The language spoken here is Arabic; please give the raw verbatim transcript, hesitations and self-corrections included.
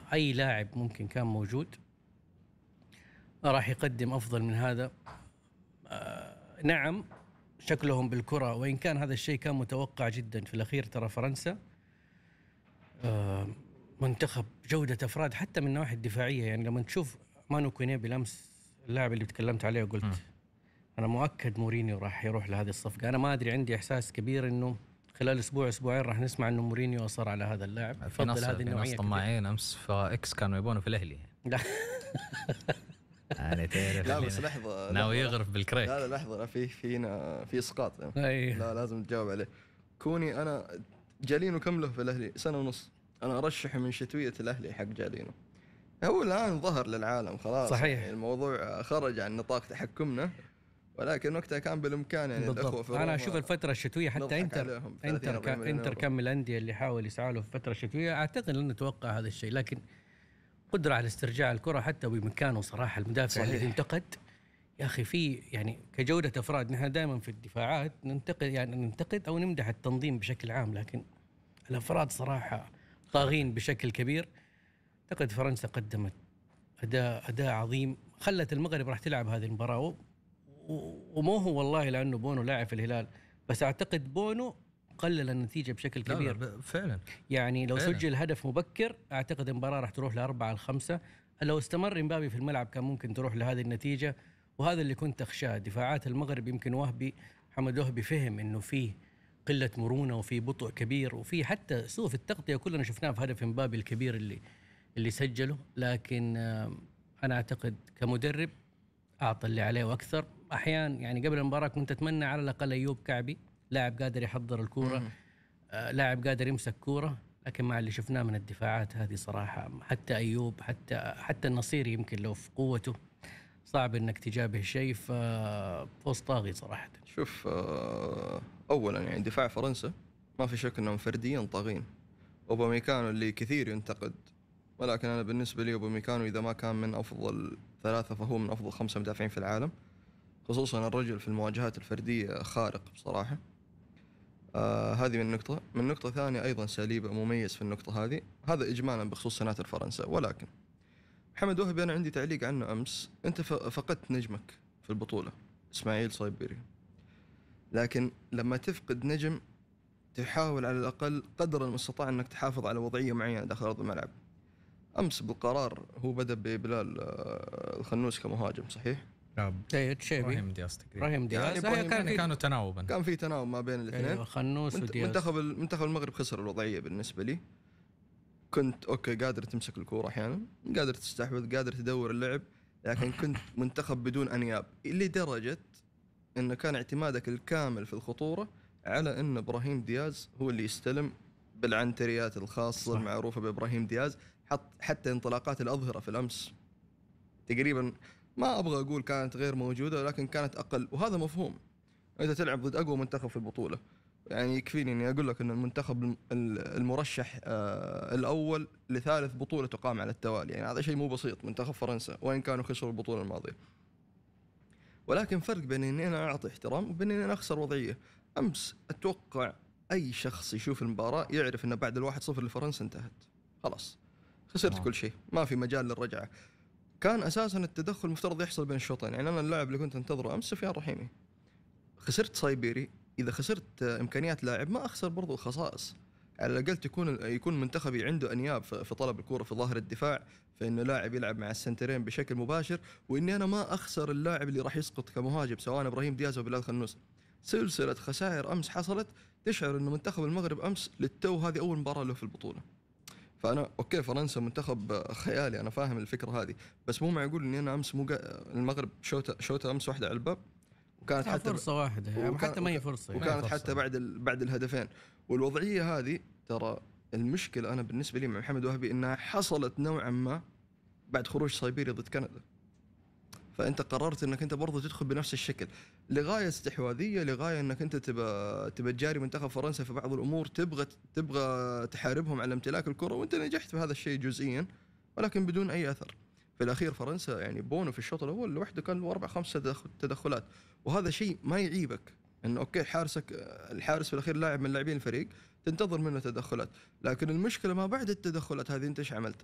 أي لاعب ممكن كان موجود راح يقدم أفضل من هذا. آه نعم شكلهم بالكرة، وإن كان هذا الشيء كان متوقع جدا في الأخير. ترى فرنسا آه منتخب جودة أفراد حتى من الناحية الدفاعية. يعني لما تشوف مانو كويني بالأمس اللاعب اللي تكلمت عليه وقلت م. أنا مؤكد مورينيو راح يروح لهذه الصفقة. أنا ما أدري، عندي إحساس كبير إنه خلال أسبوع أسبوعين راح نسمع إنه مورينيو أصر على هذا اللاعب. في ناس هذه النوعية طماعين أمس فإكس كانوا يبونه في الأهلي. لا يعني تعرف لا بس لحظة ناوي يغرف بالكريك. لا لا لحظة، لا في فينا في إسقاط يعني. لا لازم تجاوب عليه. كوني أنا جالينو كم له في الأهلي؟ سنة ونص. أنا أرشحه من شتوية الأهلي حق جالينو. هو الآن ظهر للعالم خلاص. صحيح. يعني الموضوع خرج عن نطاق تحكمنا، ولكن وقتها كان بالإمكان يعني الأخوة في أنا أشوف الفترة الشتوية حتى إنتر إنتر ك... إنتر كم الأندية اللي حاول يسعى له في الفترة الشتوية أعتقد أن نتوقع هذا الشيء. لكن قدرة على استرجاع الكرة حتى بمكانه صراحة المدافع اللي انتقد يا أخي في يعني كجودة أفراد. نحن دائما في الدفاعات ننتقد يعني ننتقد أو نمدح التنظيم بشكل عام، لكن الأفراد صراحة طاغين بشكل كبير. أعتقد فرنسا قدمت أداء أداء عظيم خلت المغرب راح تلعب هذه المباراة، ومو هو والله لأنه بونو لاعب في الهلال، بس أعتقد بونو قلل النتيجة بشكل كبير. لا لا فعلا يعني لو فعلا. سجل هدف مبكر أعتقد المباراة راح تروح لأربعة لخمسة. لو استمر امبابي في الملعب كان ممكن تروح لهذه النتيجة، وهذا اللي كنت أخشاه. دفاعات المغرب يمكن وهبي محمد وهبي فهم إنه فيه قلة مرونة وفي بطء كبير وفي حتى سوء في التغطية، كلنا شفناه في هدف امبابي الكبير اللي اللي سجله. لكن أنا أعتقد كمدرب أعطى اللي عليه وأكثر. أحيان يعني قبل المباراة كنت أتمنى على الأقل أيوب كعبي، لاعب قادر يحضر الكورة، آه لاعب قادر يمسك كورة. لكن مع اللي شفناه من الدفاعات هذه صراحة حتى أيوب حتى حتى النصيري يمكن لو في قوته صعب إنك تجابه شيء. فوز طاغي صراحة. شوف أولا يعني دفاع فرنسا ما في شك أنهم فرديا طاغين. أوباميكانو اللي كثير ينتقد، ولكن أنا بالنسبة لي أوباميكانو إذا ما كان من أفضل ثلاثة فهو من أفضل خمسة مدافعين في العالم. خصوصا الرجل في المواجهات الفردية خارق بصراحة. آه هذه من نقطة. من نقطة ثانية أيضا ساليبا مميز في النقطة هذه. هذا إجمالا بخصوص سناتر فرنسا. ولكن محمد وهبي أنا عندي تعليق عنه أمس. أنت فقدت نجمك في البطولة إسماعيل صايبيري، لكن لما تفقد نجم تحاول على الأقل قدر المستطاع أنك تحافظ على وضعية معينة داخل أرض الملعب. أمس بالقرار هو بدأ ببلال الخنوس كمهاجم صحيح؟ نعم. إبراهيم دياز تقريبا. إبراهيم دياز يعني كان كانوا تناوبا. كان في تناوب ما بين الاثنين. أيوة خنوس ودياز. منتخب منتخب المغرب خسر الوضعية بالنسبة لي. كنت أوكي قادر تمسك الكورة أحيانا، قادر تستحوذ، قادر تدور اللعب، لكن كنت منتخب بدون أنياب لدرجة إنه كان اعتمادك الكامل في الخطورة على إن إبراهيم دياز هو اللي يستلم بالعنتريات الخاصة صح. المعروفة بإبراهيم دياز. حط حتى انطلاقات الأظهرة في الأمس تقريبا ما أبغى أقول كانت غير موجودة، ولكن كانت أقل، وهذا مفهوم. أنت تلعب ضد أقوى منتخب في البطولة. يعني يكفيني إني أقول لك إن المنتخب المرشح الأول لثالث بطولة تقام على التوالي. يعني هذا شيء مو بسيط منتخب فرنسا، وإن كانوا خسروا البطولة الماضية. ولكن فرق بين إني أنا أعطي احترام وبين إني أنا أخسر وضعية. أمس أتوقع أي شخص يشوف المباراة يعرف إن بعد الواحد صفر لفرنسا انتهت خلاص، خسرت كل شيء، ما في مجال للرجعة. كان أساسا التدخل مفترض يحصل بين الشوطين. يعني أنا اللاعب اللي كنت انتظره أمس سفيان رحيمي، خسرت صايبيري. إذا خسرت إمكانيات لاعب ما أخسر برضو الخصائص. على الأقل تكون يكون منتخبي عنده أنياب في طلب الكرة في ظاهر الدفاع، في إنه لاعب يلعب مع السنترين بشكل مباشر، وإني أنا ما أخسر اللاعب اللي راح يسقط كمهاجم سواء إبراهيم دياز أو بلال خنوس. سلسلة خسائر أمس حصلت تشعر إنه منتخب المغرب أمس للتو هذه أول مباراة له في البطولة. فأنا أوكي فرنسا منتخب خيالي، أنا فاهم الفكرة هذه، بس مو معقول إني أنا أمس مو المغرب شوتة شوتة أمس واحدة على الباب، وكانت حتى فرصة واحدة يعني حتى ما هي فرصة، وكانت فرصة. حتى بعد ال... بعد الهدفين. والوضعية هذه ترى المشكلة أنا بالنسبة لي مع محمد وهبي إنها حصلت نوعا ما بعد خروج صايبيري ضد كندا. فأنت قررت إنك أنت برضو تدخل بنفس الشكل لغاية استحواذية، لغاية إنك أنت تبى تبى تجاري منتخب فرنسا في بعض الأمور، تبغى تبغى تحاربهم على امتلاك الكرة، وأنت نجحت في هذا الشيء جزئيا ولكن بدون أي أثر. في الأخير فرنسا يعني بونو في الشوط الأول لوحده كان له أربع خمس تدخلات، وهذا شيء ما يعيبك إنه أوكي حارسك الحارس في الأخير لاعب من لاعبين الفريق تنتظر منه تدخلات، لكن المشكلة ما بعد التدخلات هذه أنت إيش عملت؟